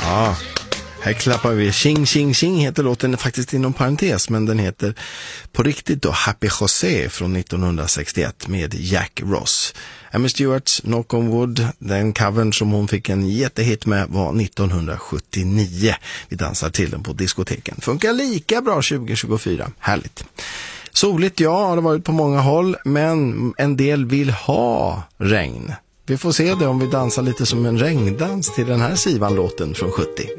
Ja, här klappar vi. Ching, ching, ching heter låten faktiskt inom parentes, men den heter på riktigt då Happy José från 1961 med Jack Ross. Amy Stewarts Knock on Wood, den covern som hon fick en jättehit med var 1979. Vi dansar till den på diskoteken. Funkar lika bra 2024. Härligt. Soligt, ja, har det varit på många håll, men en del vill ha regn. Vi får se det om vi dansar lite som en regndans till den här Sivan-låten från 70.